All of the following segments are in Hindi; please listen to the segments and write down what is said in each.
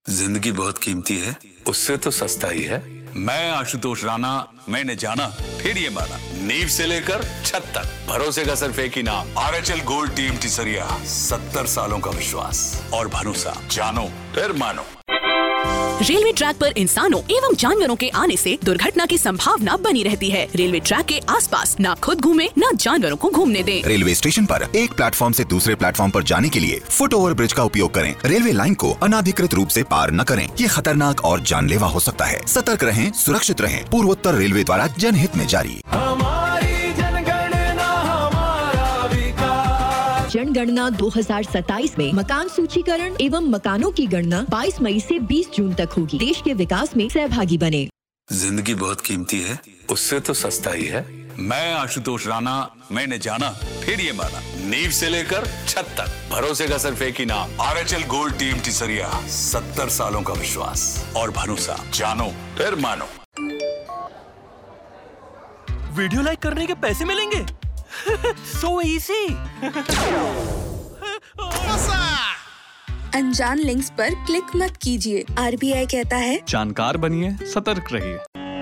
जिंदगी बहुत कीमती है, उससे तो सस्ता ही है। मैं आशुतोष राणा, मैंने जाना फिर ये माना, नींव से लेकर छत तक भरोसे का सिर्फ एक ही नाम, RHL गोल्ड TMT सरिया। 70 सालों का विश्वास और भरोसा, जानो फिर मानो। रेलवे ट्रैक पर इंसानों एवं जानवरों के आने से दुर्घटना की संभावना बनी रहती है। रेलवे ट्रैक के आसपास ना खुद घूमे ना जानवरों को घूमने दें। रेलवे स्टेशन पर एक प्लेटफॉर्म से दूसरे प्लेटफॉर्म पर जाने के लिए फुट ओवर ब्रिज का उपयोग करें। रेलवे लाइन को अनाधिकृत रूप से पार न करें, ये खतरनाक और जानलेवा हो सकता है। सतर्क रहें, सुरक्षित रहें। पूर्वोत्तर रेलवे द्वारा जनहित में जारी। जनगणना 2027 में मकान सूचीकरण एवं मकानों की गणना 22 मई से 20 जून तक होगी। देश के विकास में सहभागी बने। जिंदगी बहुत कीमती है, उससे तो सस्ता ही है। मैं आशुतोष राणा, मैंने जाना फिर ये माना, नींव से लेकर छत तक भरोसे का सिर्फ एक ही नाम, RHL गोल्ड TMT सरिया। 70 सालों का विश्वास और भरोसा, जानो फिर मानो। वीडियो लाइक करने के पैसे मिलेंगे। So easy। अनजान लिंक्स पर क्लिक मत कीजिए। RBI कहता है जानकार बनिए, सतर्क रहिए।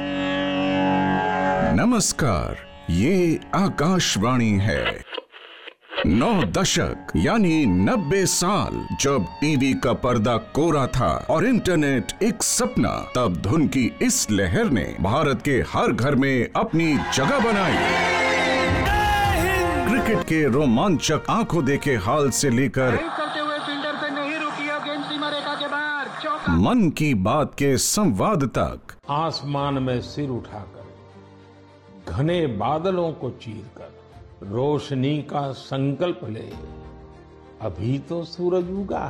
नमस्कार, ये आकाशवाणी है। 9 दशक यानी 90 साल जब टीवी का पर्दा कोरा था और इंटरनेट एक सपना, तब धुन की इस लहर ने भारत के हर घर में अपनी जगह बनाई। क्रिकेट के रोमांचक आंखों देखे हाल से लेकर मन की बात के संवाद तक, आसमान में सिर उठाकर घने बादलों को चीरकर रोशनी का संकल्प ले, अभी तो सूरज उगा